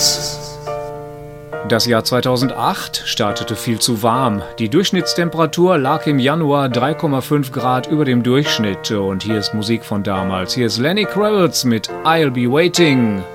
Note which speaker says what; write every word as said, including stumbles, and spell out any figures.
Speaker 1: Hits. Das Jahr zweitausendacht startete viel zu warm. Die Durchschnittstemperatur lag im Januar drei Komma fünf Grad über dem Durchschnitt. Und hier ist Musik von damals. Hier ist Lenny Kravitz mit I'll Be Waiting.